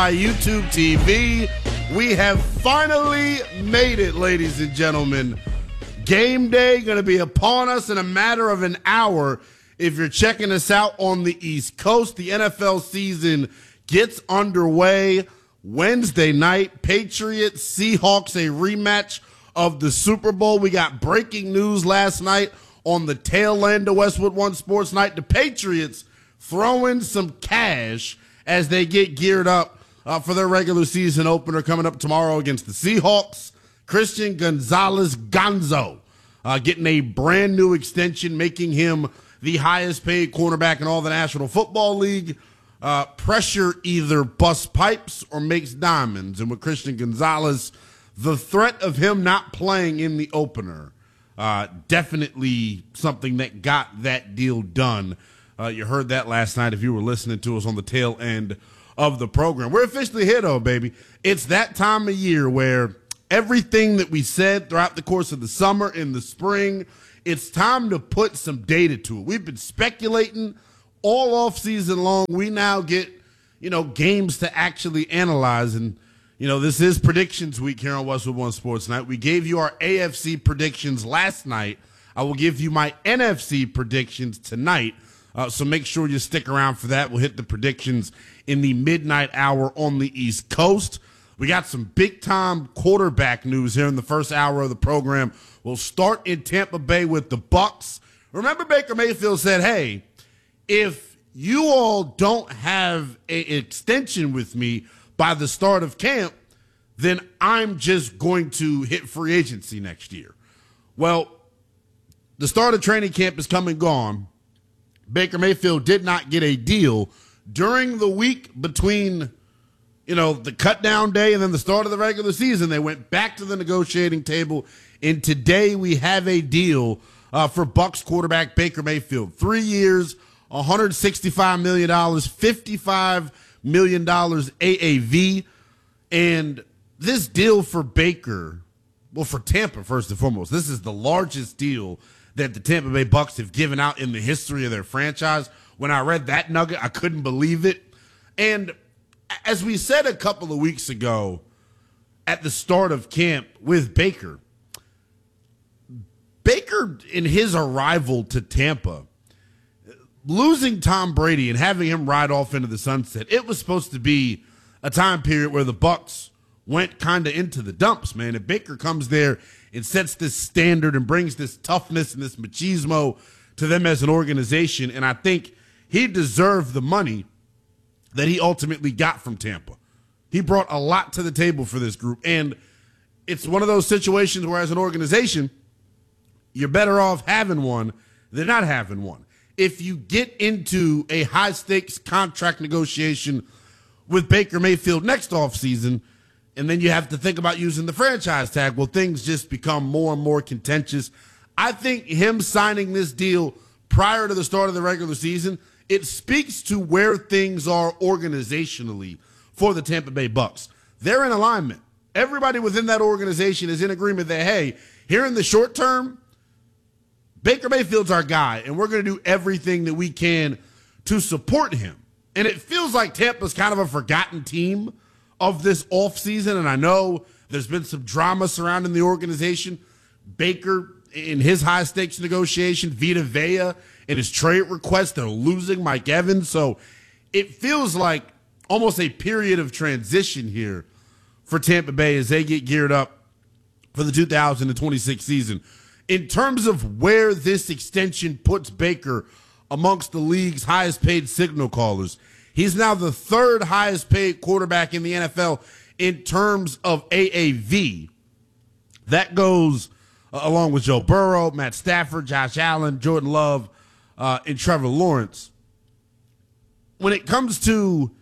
YouTube TV. We have finally made it, ladies and gentlemen. Game day going to be upon us in a matter of an hour. If you're checking us out on the East Coast, the NFL season gets underway Wednesday night. Patriots, Seahawks, a rematch of the Super Bowl. We got breaking news last night on the tail end of Westwood One Sports Night. The Patriots throwing some cash as they get geared up for their regular season opener coming up tomorrow against the Seahawks. Christian Gonzalez Gonzo getting a brand new extension, making him the highest paid cornerback in all the National Football League. Pressure either busts pipes or makes diamonds. And with Christian Gonzalez, the threat of him not playing in the opener, definitely something that got that deal done. You heard that last night if you were listening to us on the tail end of the program. We're officially here, though, baby. It's that time of year where everything that we said throughout the course of the summer, in the spring, it's time to put some data to it. We've been speculating all off season long. We now get, games to actually analyze. And, this is predictions week here on Westwood One Sports Night. We gave you our AFC predictions last night. I will give you my NFC predictions tonight. So make sure you stick around for that. We'll hit the predictions in the midnight hour on the East Coast. We got some big-time quarterback news here in the first hour of the program. We'll start in Tampa Bay with the Bucs. Remember, Baker Mayfield said, hey, if you all don't have an extension with me by the start of camp, then I'm just going to hit free agency next year. Well, the start of training camp is come and gone. Baker Mayfield did not get a deal during the week between, the cut down day and then the start of the regular season. They went back to the negotiating table, and today we have a deal for Bucs quarterback Baker Mayfield. 3 years, $165 million, $55 million AAV. And this deal for Baker, well, for Tampa, first and foremost, this is the largest deal that the Tampa Bay Bucs have given out in the history of their franchise. When I read that nugget, I couldn't believe it. And as we said a couple of weeks ago at the start of camp with Baker in his arrival to Tampa, losing Tom Brady and having him ride off into the sunset, it was supposed to be a time period where the Bucs went kind of into the dumps, man. And Baker comes there and sets this standard and brings this toughness and this machismo to them as an organization. And I think he deserved the money that he ultimately got from Tampa. He brought a lot to the table for this group. And it's one of those situations where as an organization, you're better off having one than not having one. If you get into a high-stakes contract negotiation with Baker Mayfield next offseason, and then you have to think about using the franchise tag, well, things just become more and more contentious. I think him signing this deal prior to the start of the regular season, it speaks to where things are organizationally for the Tampa Bay Bucs. They're in alignment. Everybody within that organization is in agreement that, hey, here in the short term, Baker Mayfield's our guy, and we're going to do everything that we can to support him. And it feels like Tampa's kind of a forgotten team of this offseason, and I know there's been some drama surrounding the organization. Baker in his high-stakes negotiation, Vita Vea in his trade request, they're losing Mike Evans. So it feels like almost a period of transition here for Tampa Bay as they get geared up for the 2026 season. In terms of where this extension puts Baker amongst the league's highest-paid signal callers, he's now the third highest-paid quarterback in the NFL in terms of AAV. That goes along with Joe Burrow, Matt Stafford, Josh Allen, Jordan Love, and Trevor Lawrence. When it comes to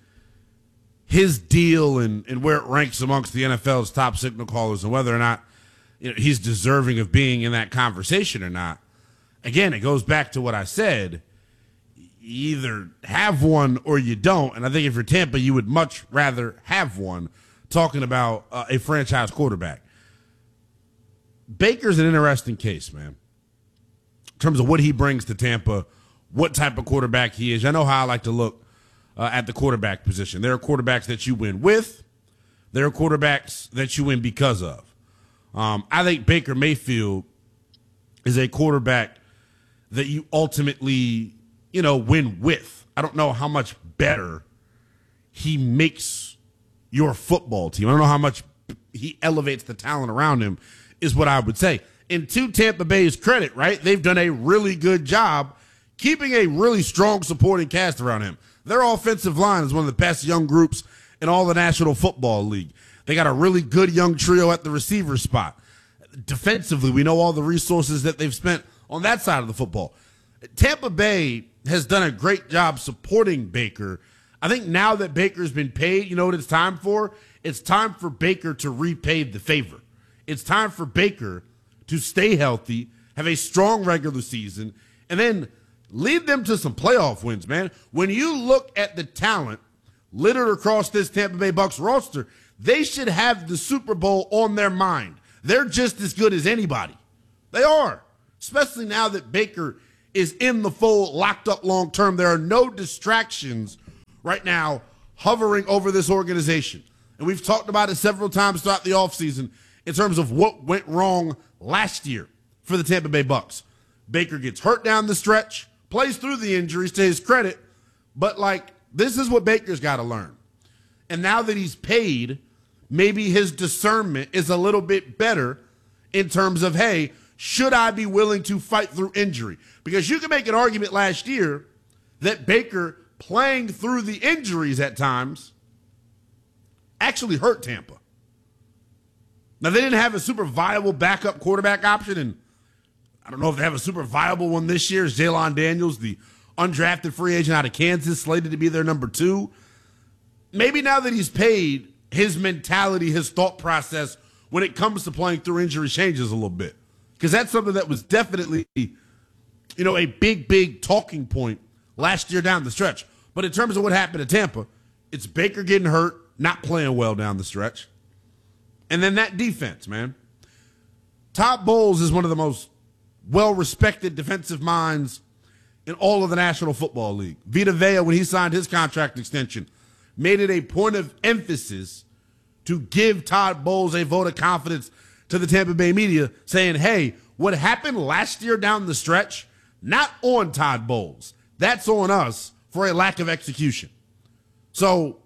his deal and where it ranks amongst the NFL's top signal callers and whether or not he's deserving of being in that conversation or not, again, it goes back to what I said. You either have one or you don't. And I think if you're Tampa, you would much rather have one, talking about a franchise quarterback. Baker's an interesting case, man, in terms of what he brings to Tampa, what type of quarterback he is. I know how I like to look at the quarterback position. There are quarterbacks that you win with. There are quarterbacks that you win because of. I think Baker Mayfield is a quarterback that you ultimately, win with. I don't know how much better he makes your football team. I don't know how much he elevates the talent around him, is what I would say. And to Tampa Bay's credit, right, they've done a really good job keeping a really strong supporting cast around him. Their offensive line is one of the best young groups in all the National Football League. They got a really good young trio at the receiver spot. Defensively, we know all the resources that they've spent on that side of the football. Tampa Bay has done a great job supporting Baker. I think now that Baker's been paid, you know what it's time for? It's time for Baker to repay the favor. It's time for Baker to stay healthy, have a strong regular season, and then lead them to some playoff wins, man. When you look at the talent littered across this Tampa Bay Bucs roster, they should have the Super Bowl on their mind. They're just as good as anybody. They are, especially now that Baker is in the fold, locked up long term. There are no distractions right now hovering over this organization. And we've talked about it several times throughout the offseason in terms of what went wrong last year for the Tampa Bay Bucs. Baker gets hurt down the stretch, plays through the injuries to his credit, but this is what Baker's got to learn. And now that he's paid, maybe his discernment is a little bit better in terms of, hey, should I be willing to fight through injury? Because you can make an argument last year that Baker playing through the injuries at times actually hurt Tampa. Now, they didn't have a super viable backup quarterback option, and I don't know if they have a super viable one this year. Jalon Daniels, the undrafted free agent out of Kansas, slated to be their number 2. Maybe now that he's paid, his mentality, his thought process when it comes to playing through injury changes a little bit. Because that's something that was definitely, a big talking point last year down the stretch. But in terms of what happened to Tampa, it's Baker getting hurt, not playing well down the stretch. And then that defense, man. Todd Bowles is one of the most well-respected defensive minds in all of the National Football League. Vita Vea, when he signed his contract extension, made it a point of emphasis to give Todd Bowles a vote of confidence to the Tampa Bay media, saying, hey, what happened last year down the stretch, not on Todd Bowles. That's on us for a lack of execution. So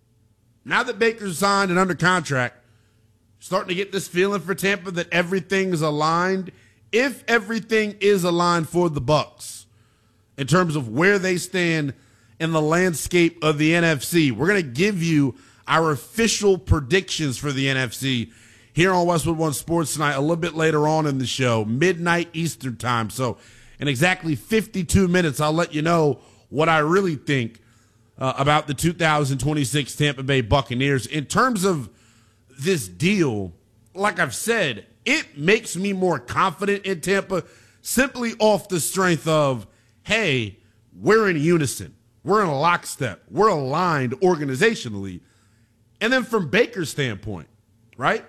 now that Baker's signed and under contract, starting to get this feeling for Tampa that everything's aligned. If everything is aligned for the Bucs in terms of where they stand in the landscape of the NFC, we're going to give you our official predictions for the NFC here on Westwood One Sports tonight, a little bit later on in the show, midnight Eastern time. So in exactly 52 minutes, I'll let you know what I really think about the 2026 Tampa Bay Buccaneers. In terms of this deal, like I've said, it makes me more confident in Tampa simply off the strength of, hey, we're in unison. We're in a lockstep. We're aligned organizationally. And then from Baker's standpoint, right?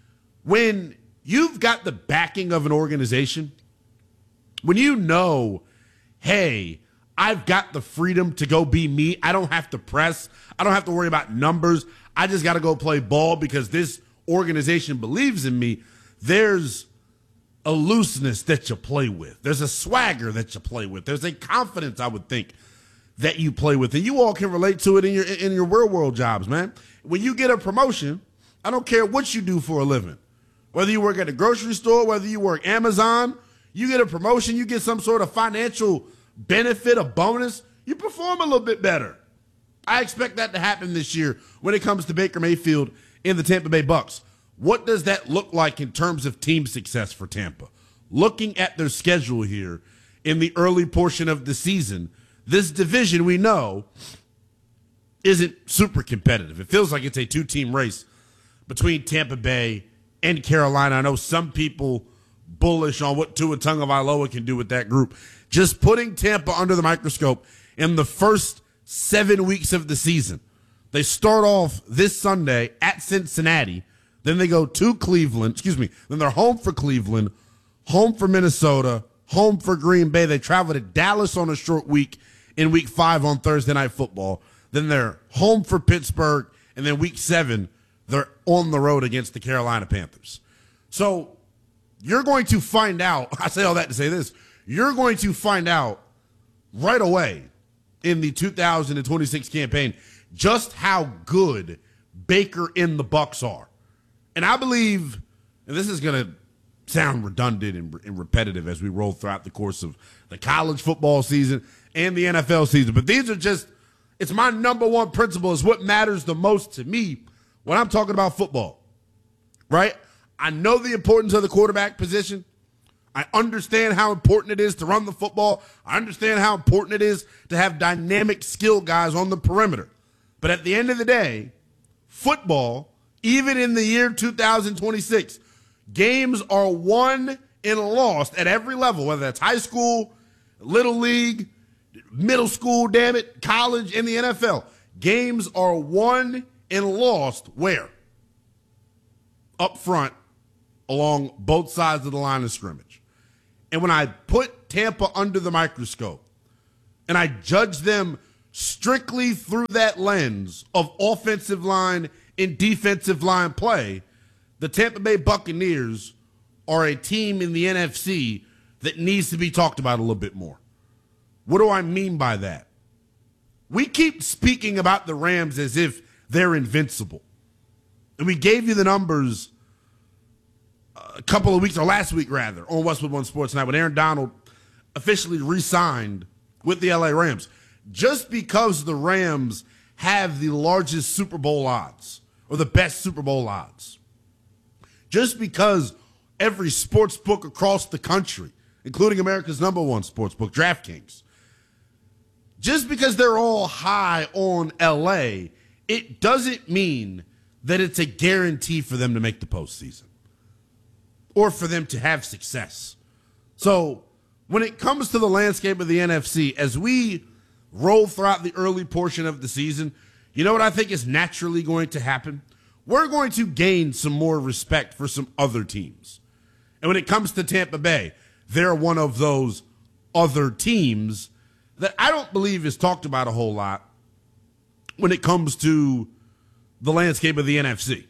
When you've got the backing of an organization, when you know, hey, I've got the freedom to go be me. I don't have to press. I don't have to worry about numbers. I just got to go play ball because this organization believes in me. There's a looseness that you play with. There's a swagger that you play with. There's a confidence, I would think, that you play with. And you all can relate to it in your real world jobs, man. When you get a promotion, I don't care what you do for a living. Whether you work at a grocery store, whether you work Amazon, you get a promotion, you get some sort of financial benefit, a bonus, you perform a little bit better. I expect that to happen this year when it comes to Baker Mayfield in the Tampa Bay Bucs. What does that look like in terms of team success for Tampa? Looking at their schedule here in the early portion of the season, this division we know isn't super competitive. It feels like it's a 2-team race between Tampa Bay and Carolina. I know some people bullish on what Tua Tagovailoa can do with that group. Just putting Tampa under the microscope in the first 7 weeks of the season. They start off this Sunday at Cincinnati. Then they go to Cleveland. Then they're home for Cleveland, home for Minnesota, home for Green Bay. They travel to Dallas on a short week in week 5 on Thursday Night Football. Then they're home for Pittsburgh, and then week 7, they're on the road against the Carolina Panthers. So you're going to find out, I say all that to say this, you're going to find out right away in the 2026 campaign just how good Baker and the Bucs are. And I believe, and this is going to sound redundant and repetitive as we roll throughout the course of the college football season and the NFL season, but these are just, it's my number one principle, is what matters the most to me when I'm talking about football, right? I know the importance of the quarterback position. I understand how important it is to run the football. I understand how important it is to have dynamic skill guys on the perimeter. But at the end of the day, football, even in the year 2026, games are won and lost at every level, whether that's high school, little league, middle school, damn it, college, and the NFL. Games are won and lost where? Up front, along both sides of the line of scrimmage. And when I put Tampa under the microscope and I judge them strictly through that lens of offensive line and defensive line play, the Tampa Bay Buccaneers are a team in the NFC that needs to be talked about a little bit more. What do I mean by that? We keep speaking about the Rams as if they're invincible. And we gave you the numbers a couple of weeks, or last week rather, on Westwood One Sports Night when Aaron Donald officially re-signed with the LA Rams. Just because the Rams have the largest Super Bowl odds, or the best Super Bowl odds, just because every sports book across the country, including America's number one sports book, DraftKings, just because they're all high on LA, it doesn't mean that it's a guarantee for them to make the postseason or for them to have success. So when it comes to the landscape of the NFC, as we roll throughout the early portion of the season, you know what I think is naturally going to happen? We're going to gain some more respect for some other teams. And when it comes to Tampa Bay, they're one of those other teams that I don't believe is talked about a whole lot when it comes to the landscape of the NFC.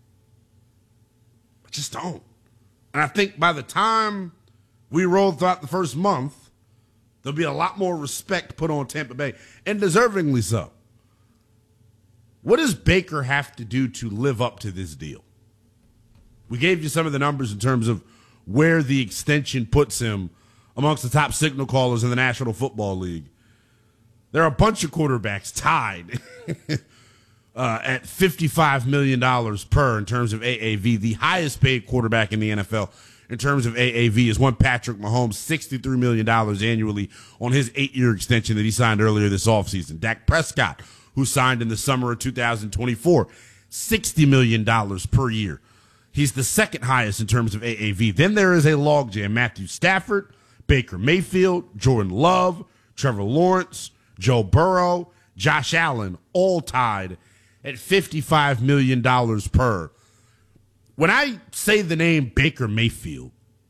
I just don't. And I think by the time we roll throughout the first month, there'll be a lot more respect put on Tampa Bay, and deservingly so. What does Baker have to do to live up to this deal? We gave you some of the numbers in terms of where the extension puts him amongst the top signal callers in the National Football League. There are a bunch of quarterbacks tied at $55 million per in terms of AAV. The highest paid quarterback in the NFL in terms of AAV is one Patrick Mahomes, $63 million annually on his 8-year extension that he signed earlier this offseason. Dak Prescott, who signed in the summer of 2024, $60 million per year. He's the second highest in terms of AAV. Then there is a logjam. Matthew Stafford, Baker Mayfield, Jordan Love, Trevor Lawrence, Joe Burrow, Josh Allen, all tied at $55 million per. When I say the name Baker Mayfield,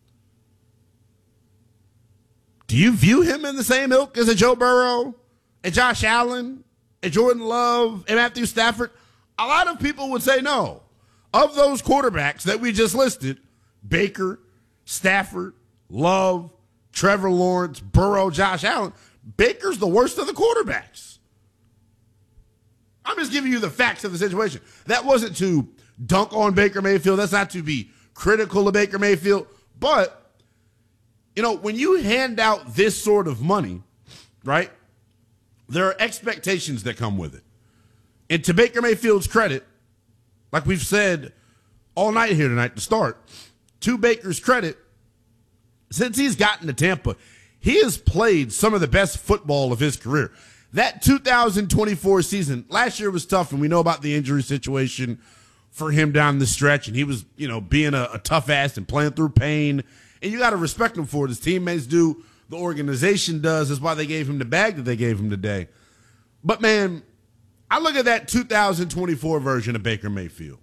do you view him in the same ilk as a Joe Burrow, and Josh Allen, and Jordan Love, and Matthew Stafford? A lot of people would say no. Of those quarterbacks that we just listed, Baker, Stafford, Love, Trevor Lawrence, Burrow, Josh Allen, Baker's the worst of the quarterbacks. I'm just giving you the facts of the situation. That wasn't to dunk on Baker Mayfield. That's not to be critical of Baker Mayfield. But, you know, when you hand out this sort of money, right, there are expectations that come with it. And to Baker Mayfield's credit, like we've said all night here tonight to start, to Baker's credit, since he's gotten to Tampa, he has played some of the best football of his career. That 2024 season, last year was tough, and we know about the injury situation for him down the stretch, and he was, you know, being a tough ass and playing through pain, and you got to respect him for it. His teammates do, the organization does. That's why they gave him the bag that they gave him today. But, man, I look at that 2024 version of Baker Mayfield.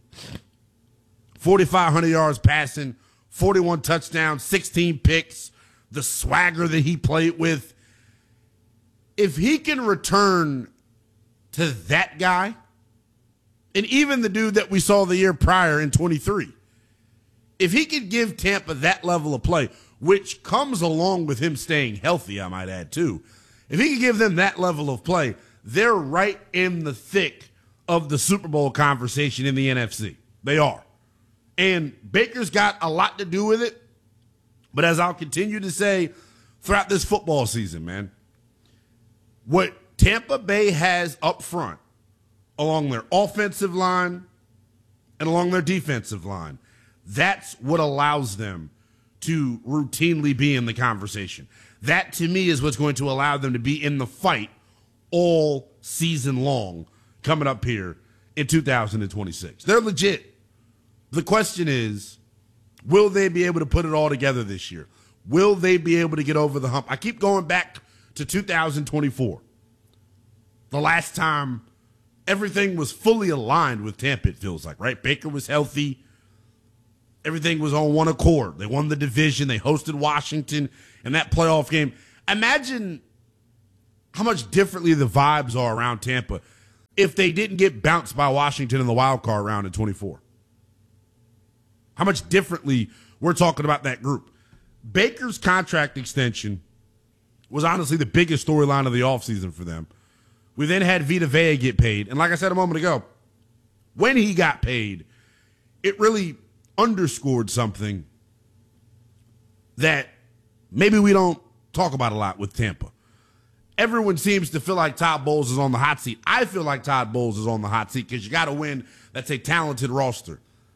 4,500 yards passing, 41 touchdowns, 16 picks, the swagger that he played with. If he can return to that guy, and even the dude that we saw the year prior in 23, if he could give Tampa that level of play, which comes along with him staying healthy, I might add too, if he could give them that level of play, they're right in the thick of the Super Bowl conversation in the NFC. They are. And Baker's got a lot to do with it. But as I'll continue to say throughout this football season, man, what Tampa Bay has up front along their offensive line and along their defensive line, that's what allows them to routinely be in the conversation. That, to me, is what's going to allow them to be in the fight all season long coming up here in 2026. They're legit. The question is, will they be able to put it all together this year? Will they be able to get over the hump? I keep going back to 2024. The last time everything was fully aligned with Tampa, it feels like, right? Baker was healthy. Everything was on one accord. They won the division. They hosted Washington in that playoff game. Imagine how much differently the vibes are around Tampa if they didn't get bounced by Washington in the wild card round in 24. How much differently we're talking about that group. Baker's contract extension was honestly the biggest storyline of the offseason for them. We then had Vita Vea get paid. And like I said a moment ago, when he got paid, it really underscored something that maybe we don't talk about a lot with Tampa. Everyone seems to feel like Todd Bowles is on the hot seat. I feel like Todd Bowles is on the hot seat because you got to win. That's a talented roster.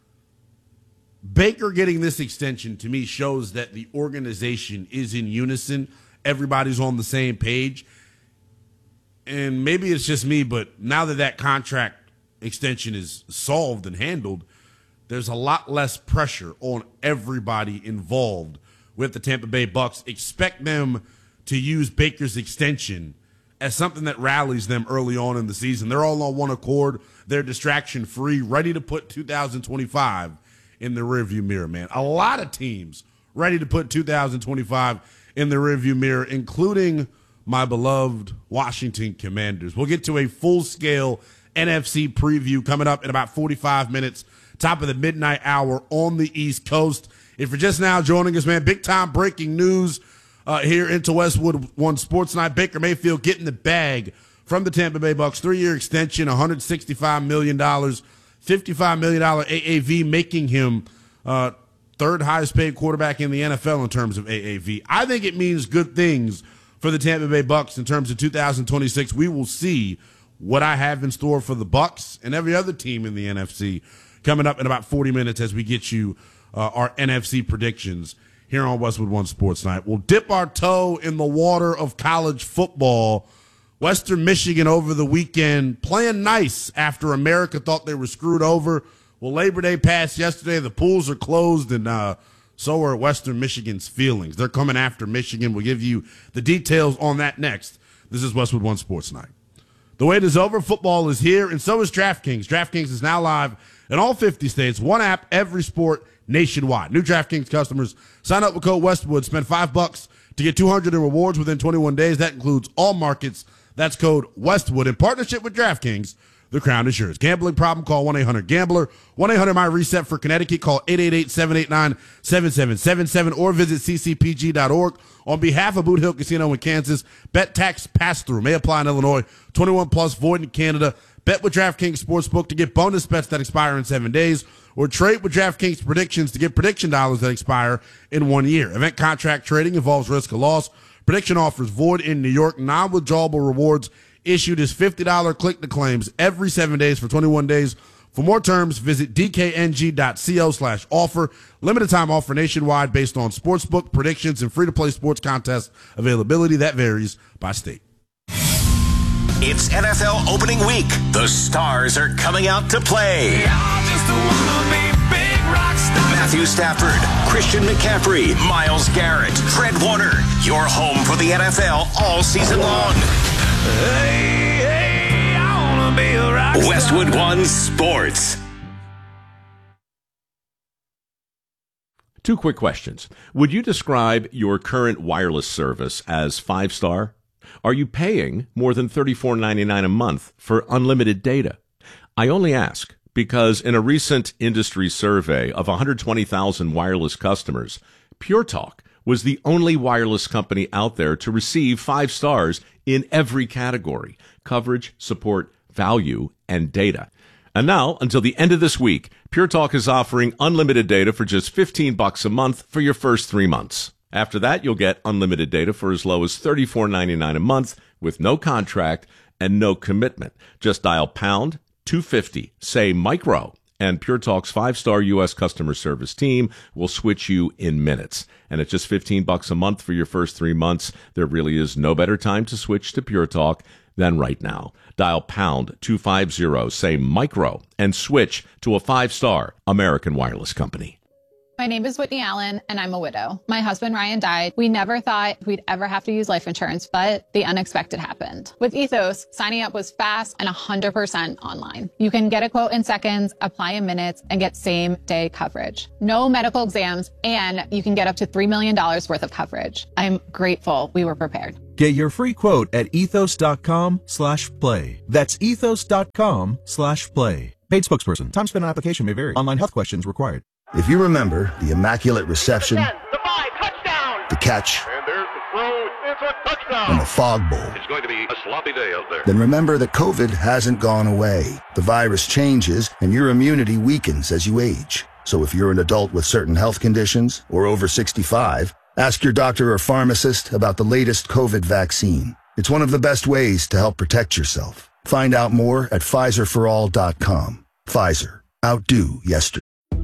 Baker getting this extension, to me, shows that the organization is in unison. Everybody's on the same page. And maybe it's just me, but now that that contract extension is solved and handled, there's a lot less pressure on everybody involved with the Tampa Bay Bucks. Expect them to use Baker's extension as something that rallies them early on in the season. They're all on one accord. They're distraction-free, ready to put 2025 in the rearview mirror, man. A lot of teams ready to put 2025 in the rearview mirror, including my beloved Washington Commanders. We'll get to a full-scale NFC preview coming up in about 45 minutes, top of the midnight hour on the East Coast. If you're just now joining us, man, big-time breaking news here into Westwood One Sports Night. Baker Mayfield getting the bag from the Tampa Bay Bucks, 3-year extension, $165 million, $55 million AAV, making him third highest paid quarterback in the NFL in terms of AAV. I think it means good things for the Tampa Bay Bucks in terms of 2026. We will see what I have in store for the Bucks and every other team in the NFC coming up in about 40 minutes as we get you our NFC predictions here on Westwood One Sports Night. We'll dip our toe in the water of college football. Western Michigan over the weekend playing nice after America thought they were screwed over. Well, Labor Day passed yesterday. The pools are closed, and so are Western Michigan's feelings. They're coming after Michigan. We'll give you the details on that next. This is Westwood One Sports Night. The wait is over. Football is here, and so is DraftKings. DraftKings is now live in all 50 states. One app, every sport, nationwide. New DraftKings customers, sign up with code Westwood. Spend $5 to get $200 in rewards within 21 days. That includes all markets. That's code Westwood. In partnership with DraftKings, the crown is yours. Gambling problem? Call 1-800-GAMBLER. 1-800-MY-RESET for Connecticut. Call 888-789-7777 or visit ccpg.org. On behalf of Boot Hill Casino in Kansas, bet tax pass-through may apply in Illinois. 21 plus, void in Canada. Bet with DraftKings Sportsbook to get bonus bets that expire in 7 days, or trade with DraftKings Predictions to get prediction dollars that expire in 1 year. Event contract trading involves risk of loss. Prediction offers void in New York. Non-withdrawable rewards issued as $50 click-to-claims every 7 days for 21 days. For more terms, visit dkng.co/offer. Limited time offer nationwide based on sportsbook predictions and free-to-play sports contest availability that varies by state. It's NFL opening week. The stars are coming out to play. Matthew Stafford, Christian McCaffrey, Myles Garrett, Fred Warner. Your home for the NFL all season long. Hey, I wanna be a rock star. Westwood One Sports. Two quick questions. Would you describe your current wireless service as 5-star? Are you paying more than $34.99 a month for unlimited data? I only ask because in a recent industry survey of 120,000 wireless customers, Pure Talk was the only wireless company out there to receive 5 stars in every category: coverage, support, value, and data. And now, until the end of this week, Pure Talk is offering unlimited data for just $15 a month for your first 3 months. After that, you'll get unlimited data for as low as $34.99 a month with no contract and no commitment. Just dial pound 250, say micro, and Pure Talk's 5-star U.S. customer service team will switch you in minutes. And at just $15 a month for your first 3 months, there really is no better time to switch to Pure Talk than right now. Dial pound 250, say micro, and switch to a 5-star American wireless company. My name is Whitney Allen, and I'm a widow. My husband, Ryan, died. We never thought we'd ever have to use life insurance, but the unexpected happened. With Ethos, signing up was fast and 100% online. You can get a quote in seconds, apply in minutes, and get same-day coverage. No medical exams, and you can get up to $3 million worth of coverage. I'm grateful we were prepared. Get your free quote at ethos.com/play. That's ethos.com/play. Paid spokesperson. Time spent on application may vary. Online health questions required. If you remember the immaculate reception, the 5, touchdown, the catch, and there's the throw, it's a touchdown, and the fog bowl, it's going to be a sloppy day out there. Then remember that COVID hasn't gone away. The virus changes, and your immunity weakens as you age. So if you're an adult with certain health conditions or over 65, ask your doctor or pharmacist about the latest COVID vaccine. It's one of the best ways to help protect yourself. Find out more at PfizerForAll.com. Pfizer. Outdo yesterday.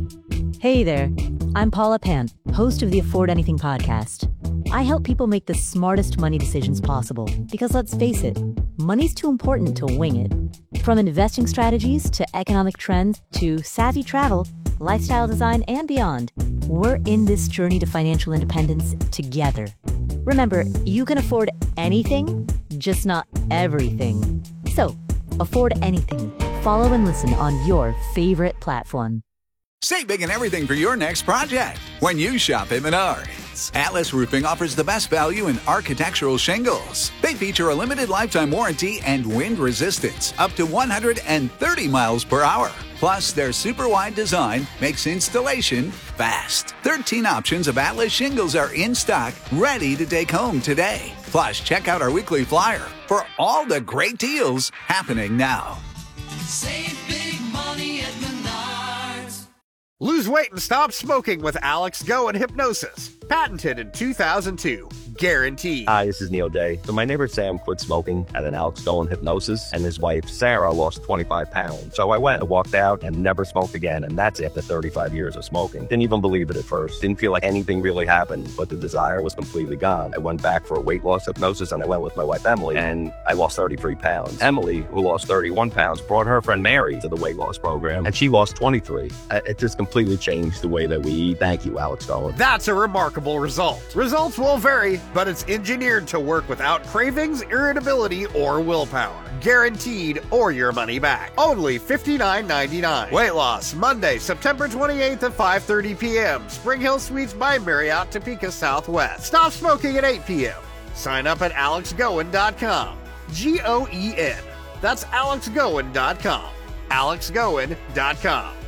Hey there, I'm Paula Pan, host of the Afford Anything podcast. I help people make the smartest money decisions possible because let's face it, money's too important to wing it. From investing strategies to economic trends to savvy travel, lifestyle design, and beyond, we're in this journey to financial independence together. Remember, you can afford anything, just not everything. So, afford anything. Follow and listen on your favorite platform. Save big and everything for your next project when you shop at Menards. Atlas Roofing offers the best value in architectural shingles. They feature a limited lifetime warranty and wind resistance up to 130 miles per hour. Plus, their super wide design makes installation fast. 13 options of Atlas shingles are in stock, ready to take home today. Plus, check out our weekly flyer for all the great deals happening now. Save big money at Menards. Lose weight and stop smoking with Alex Go and Hypnosis. Patented in 2002. Guaranteed. Hi, this is Neil Day. So my neighbor Sam quit smoking at an Alex Go and Hypnosis, and his wife Sarah lost 25 pounds. So I went and walked out and never smoked again, and that's after 35 years of smoking. Didn't even believe it at first. Didn't feel like anything really happened, but the desire was completely gone. I went back for a weight loss hypnosis, and I went with my wife Emily, and I lost 33 pounds. Emily, who lost 31 pounds, brought her friend Mary to the weight loss program, and she lost 23. It just completely changed the way that we eat. Thank you, Alex Go. That's a remarkable result. Results will vary, but it's engineered to work without cravings, irritability, or willpower. Guaranteed or your money back. Only $59.99. Weight loss, Monday, September 28th at 5:30 p.m. Spring Hill Suites by Marriott, Topeka Southwest. Stop smoking at 8 p.m. Sign up at alexgoen.com. Goen. That's alexgoen.com. alexgoen.com.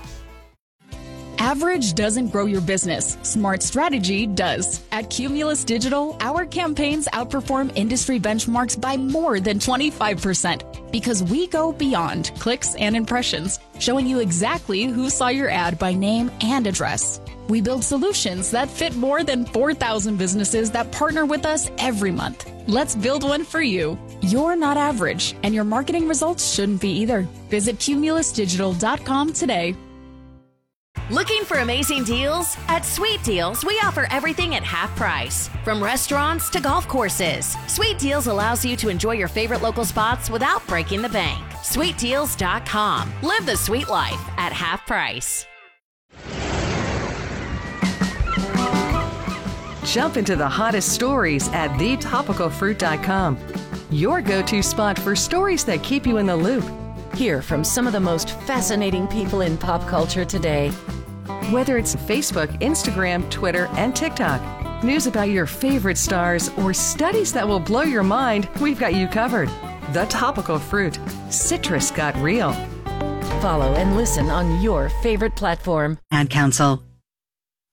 Average doesn't grow your business. Smart strategy does. At Cumulus Digital, our campaigns outperform industry benchmarks by more than 25% because we go beyond clicks and impressions, showing you exactly who saw your ad by name and address. We build solutions that fit more than 4,000 businesses that partner with us every month. Let's build one for you. You're not average, and your marketing results shouldn't be either. Visit cumulusdigital.com today. Looking for amazing deals? At Sweet Deals, we offer everything at half price. From restaurants to golf courses, Sweet Deals allows you to enjoy your favorite local spots without breaking the bank. SweetDeals.com. Live the sweet life at half price. Jump into the hottest stories at thetopicalfruit.com. Your go-to spot for stories that keep you in the loop. Hear from some of the most fascinating people in pop culture today. Whether it's Facebook, Instagram, Twitter, and TikTok, News about your favorite stars, or studies that will blow your mind, we've got you covered. The Topical Fruit. Citrus got real. Follow and listen on your favorite platform. Ad Council.